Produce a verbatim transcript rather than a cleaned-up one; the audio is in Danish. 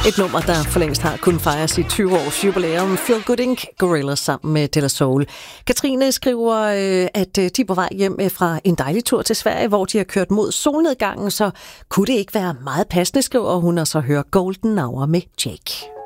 Et nummer, der for længst har kun fejret sit tyve års jubilæum. Feel Good Incorporated. Gorillaz sammen med De La Soul. Katrine skriver, at de er på vej hjem fra en dejlig tur til Sverige, hvor de har kørt mod solnedgangen, så kunne det ikke være meget passende, skriver hun, og så hører Golden Hour med Jake.